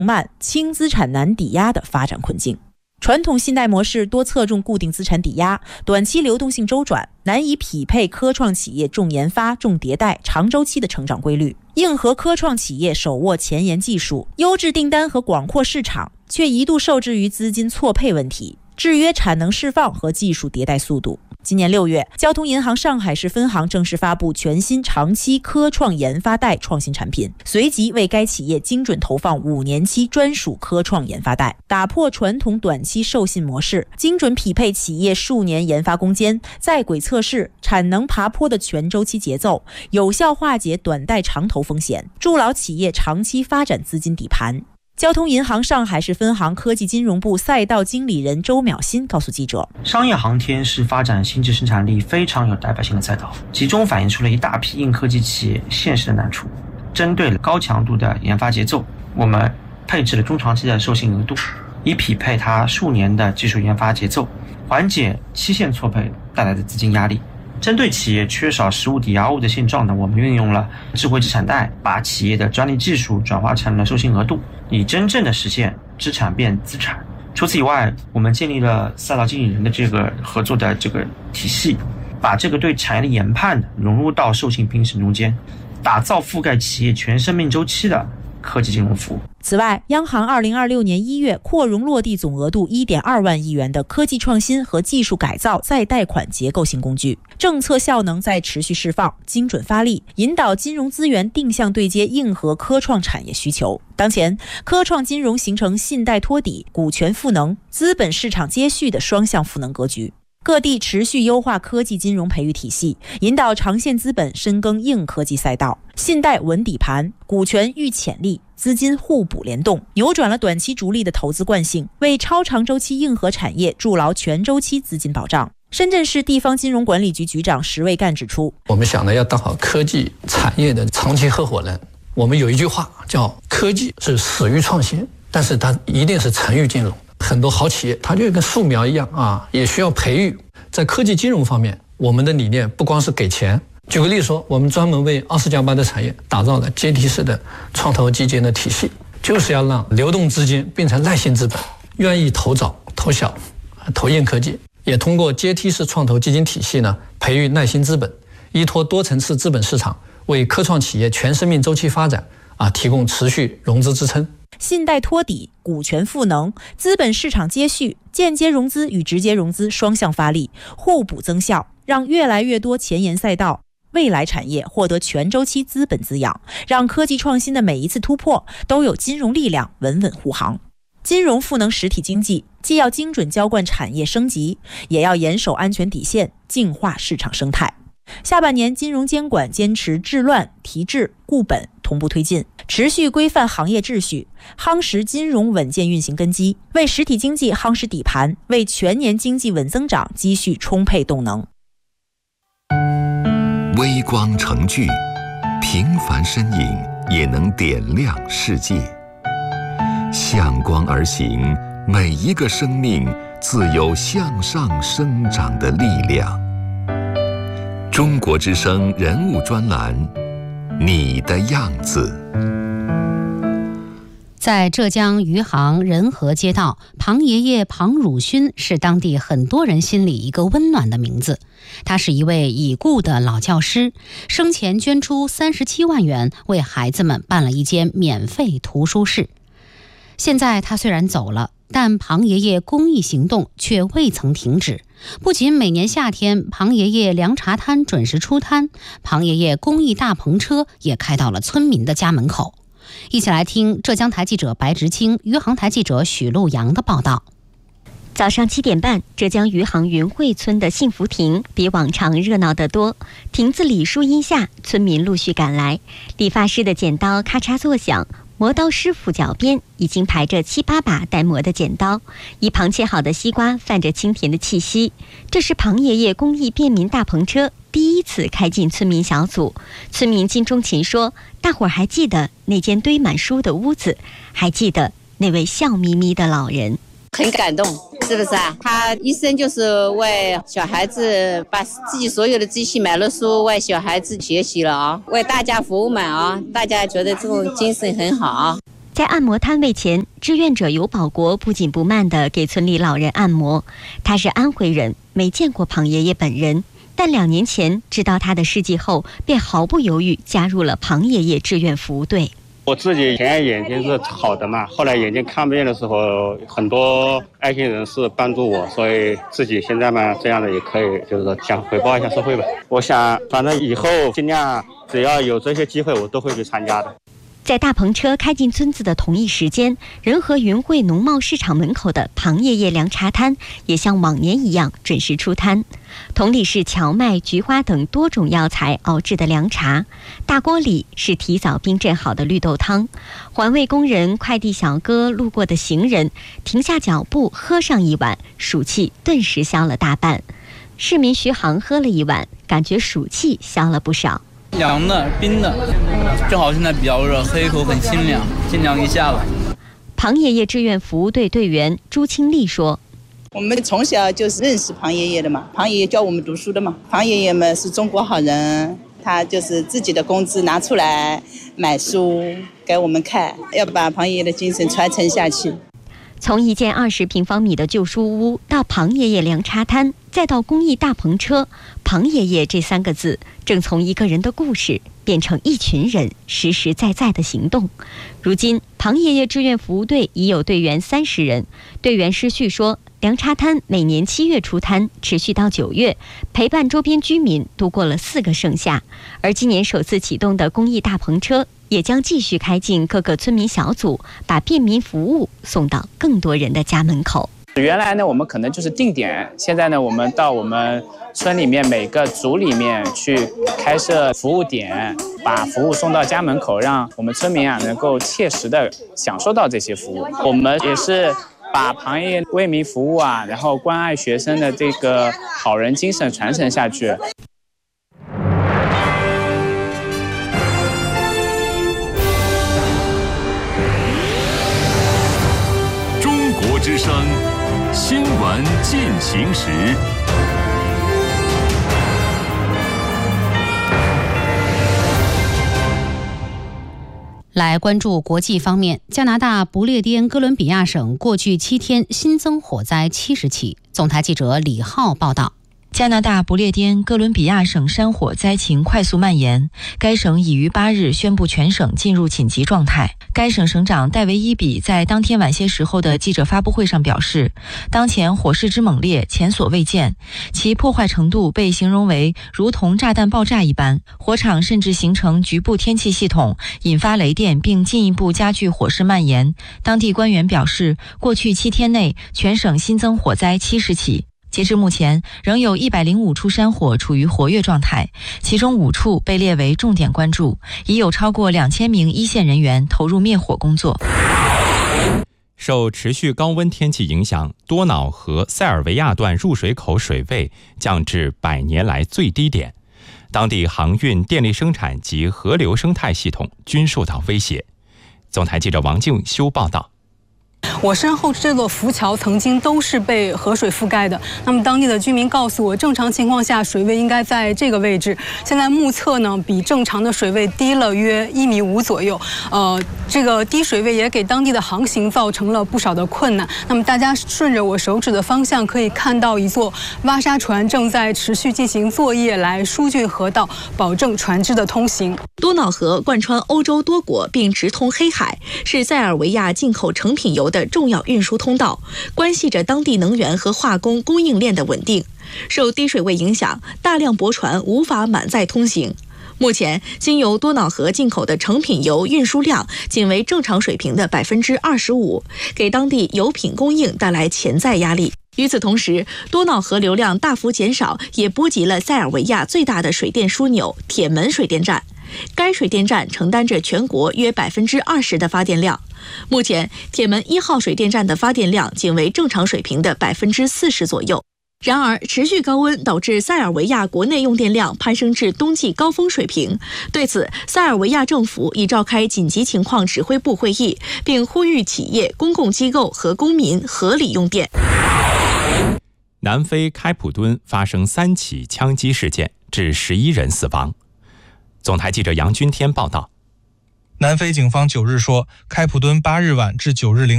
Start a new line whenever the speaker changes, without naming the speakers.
慢、轻资产难抵押的发展困境。传统信贷模式多侧重固定资产抵押，短期流动性周转，难以匹配科创企业重研发、重迭代、长周期的成长规律。硬核科创企业手握前沿技术、优质订单和广阔市场，却一度受制于资金错配问题，制约产能释放和技术迭代速度。今年6月，交通银行上海市分行正式发布全新长期科创研发贷创新产品，随即为该企业精准投放5年期专属科创研发贷，打破传统短期授信模式，精准匹配企业数年研发攻坚、在轨测试、产能爬坡的全周期节奏，有效化解短贷长投风险，筑牢企业长期发展资金底盘。交通银行上海市分行科技金融部赛道经理人周淼新告诉记者，
商业航天是发展新质生产力非常有代表性的赛道，集中反映出了一大批硬科技企业现实的难处。针对高强度的研发节奏，我们配置了中长期的授信额度，以匹配它数年的技术研发节奏，缓解期限错配带来的资金压力。针对企业缺少实物抵押物的现状呢，我们运用了智慧资产贷，把企业的专利技术转化成了授信额度，以真正的实现资产变资产。除此以外，我们建立了赛道经理人的这个合作的这个体系，把这个对产业的研判融入到授信评审中间，打造覆盖企业全生命周期的科技金融服务。
此外，央行2026年1月扩容落地总额度1.2万亿元的科技创新和技术改造再贷款结构性工具，政策效能在持续释放，精准发力，引导金融资源定向对接硬核科创产业需求。当前，科创金融形成信贷托底、股权赋能、资本市场接续的双向赋能格局。各地持续优化科技金融培育体系，引导长线资本深耕硬科技赛道，信贷稳底盘，股权育潜力，资金互补联动，扭转了短期逐利的投资惯性，为超长周期硬核产业筑牢全周期资金保障。深圳市地方金融管理局局长石卫干指出，
我们想呢要当好科技产业的长期合伙人。我们有一句话叫科技是始于创新，但是它一定是成于金融。很多好企业它就跟树苗一样啊，也需要培育。在科技金融方面，我们的理念不光是给钱。举个例子说，我们专门为20+8的产业打造了阶梯式的创投基金的体系，就是要让流动资金变成耐心资本，愿意投早投小投硬科技。也通过阶梯式创投基金体系呢，培育耐心资本，依托多层次资本市场，为科创企业全生命周期发展提供持续融资支撑。
信贷托底、股权赋能、资本市场接续，间接融资与直接融资双向发力，互补增效，让越来越多前沿赛道、未来产业获得全周期资本滋养，让科技创新的每一次突破都有金融力量稳稳护航。金融赋能实体经济，既要精准浇灌产业升级，也要严守安全底线，净化市场生态。下半年金融监管坚持治乱、提质、固本同步推进，持续规范行业秩序，夯实金融稳健运行根基，为实体经济夯实底盘，为全年经济稳增长积蓄充沛动能。
微光成炬，平凡身影也能点亮世界。向光而行，每一个生命自有向上生长的力量。中国之声人物专栏，你的样子。
在浙江余杭仁和街道，庞爷爷庞汝勋是当地很多人心里一个温暖的名字。他是一位已故的老教师，生前捐出37万元为孩子们办了一间免费图书室。现在他虽然走了，但庞爷爷公益行动却未曾停止。不仅每年夏天庞爷爷凉茶摊准时出摊，庞爷爷公益大篷车也开到了村民的家门口。一起来听浙江台记者白直清、余杭台记者许路阳的报道。
早上7点半，浙江余杭云汇村的幸福亭比往常热闹得多。亭子里树荫下，村民陆续赶来，理发师的剪刀咔嚓作响，磨刀师傅脚边已经排着7、8把待磨的剪刀，一旁切好的西瓜泛着清甜的气息。这是庞爷爷公益便民大篷车第一次开进村民小组。村民金钟琴说，大伙儿还记得那间堆满书的屋子，还记得那位笑眯眯的老人。
很感动，是不是啊？他一生就是为小孩子，把自己所有的积蓄买了书，为小孩子学习了啊，为大家服务嘛啊！大家觉得这种精神很好啊。
在按摩摊位前，志愿者尤保国不紧不慢地给村里老人按摩。他是安徽人，没见过庞爷爷本人，但2年前知道他的事迹后，便毫不犹豫加入了庞爷爷志愿服务队。
我自己以前眼睛是好的嘛，后来眼睛看不见的时候，很多爱心人士帮助我，所以自己现在嘛这样的也可以，就是说想回报一下社会吧。我想反正以后尽量只要有这些机会，我都会去参加的。
在大篷车开进村子的同一时间，仁和云汇农贸市场门口的庞爷爷凉茶摊也像往年一样准时出摊。桶里是荞麦、菊花等多种药材熬制的凉茶，大锅里是提早冰镇好的绿豆汤。环卫工人、快递小哥、路过的行人停下脚步喝上一碗，暑气顿时消了大半。市民徐航喝了一碗，感觉暑气消了不少。
凉的、冰的，正好现在比较热，喝一口很清凉，尽量一下了。
庞爷爷志愿服务队队员朱清丽说：“
我们从小就是认识庞爷爷的嘛，庞爷爷教我们读书的嘛。庞爷爷们是中国好人，他就是自己的工资拿出来买书给我们看，要把庞爷爷的精神传承下去。”
从一间20平方米的旧书屋到庞爷爷凉茶摊，再到公益大篷车，庞爷爷这3个字正从一个人的故事变成一群人实实在在的行动。如今庞爷爷志愿服务队已有队员30人。队员施旭说，凉茶摊每年7月出摊，持续到9月，陪伴周边居民度过了4个盛夏。而今年首次启动的公益大篷车也将继续开进各个村民小组，把便民服务送到更多人的家门口。
原来呢，我们可能就是定点，现在呢，我们到我们村里面每个组里面去开设服务点，把服务送到家门口，让我们村民能够切实的享受到这些服务。我们也是把庞爷爷为民服务然后关爱学生的这个好人精神传承下去。
中国之声新闻进行时。
来关注国际方面，加拿大不列颠哥伦比亚省过去7天新增火灾70起。总台记者李浩报道。
加拿大不列颠哥伦比亚省山火灾情快速蔓延，该省已于8日宣布全省进入紧急状态。该省省长戴维伊比在当天晚些时候的记者发布会上表示，当前火势之猛烈前所未见，其破坏程度被形容为如同炸弹爆炸一般，火场甚至形成局部天气系统，引发雷电并进一步加剧火势蔓延。当地官员表示，过去7天内全省新增火灾70起。截至目前，仍有105处山火处于活跃状态，其中5处被列为重点关注，已有超过2000名一线人员投入灭火工作。
受持续高温天气影响，多瑙河塞尔维亚段入水口水位降至100年来最低点，当地航运、电力生产及河流生态系统均受到威胁。总台记者王静修报道。
我身后这座浮桥曾经都是被河水覆盖的，那么当地的居民告诉我，正常情况下水位应该在这个位置，现在目测呢比正常的水位低了约1.5米左右。这个低水位也给当地的航行造成了不少的困难。那么大家顺着我手指的方向可以看到一座挖沙船正在持续进行作业来疏浚河道，保证船只的通行。
多瑙河贯穿欧洲多国并直通黑海，是塞尔维亚进口成品油的重要运输通道，关系着当地能源和化工供应链的稳定。受低水位影响，大量驳船无法满载通行。目前，经由多瑙河进口的成品油运输量仅为正常水平的25%，给当地油品供应带来潜在压力。与此同时，多瑙河流量大幅减少，也波及了塞尔维亚最大的水电枢纽铁门水电站。该水电站承担着全国约20%的发电量。目前，铁门1号水电站的发电量仅为正常水平的40%左右。然而，持续高温导致塞尔维亚国内用电量攀升至冬季高峰水平。对此，塞尔维亚政府已召开紧急情况指挥部会议，并呼吁企业、公共机构和公民合理用电。
南非开普敦发生3起枪击事件，致11人死亡。总台记者杨军天报道。
南非警方9日说，开普敦8日晚至9日凌